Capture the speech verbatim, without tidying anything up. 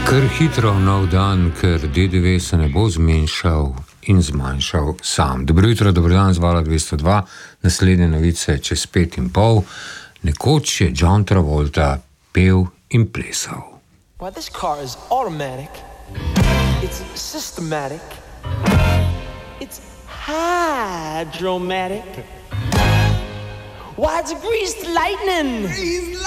Kar hitro nov dan, ker D D V se ne bo zmanjšal in zmanjšal sam. Dobro jutro, dobro dan, zvala dvesto dva, naslednje novice čez pet in pol. Nekoč je John Travolta pel in plesal. Well, this car is automatic. It's systematic. It's hydromatic. Why, it's greased lightning.